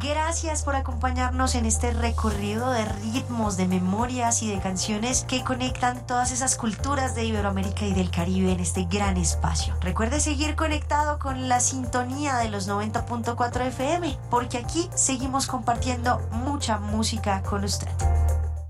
Gracias por acompañarnos en este recorrido de ritmos, de memorias y de canciones que conectan todas esas culturas de Iberoamérica y del Caribe en este gran espacio. Recuerde seguir conectado con la sintonía de los 90.4 FM, porque aquí seguimos compartiendo mucha música con usted.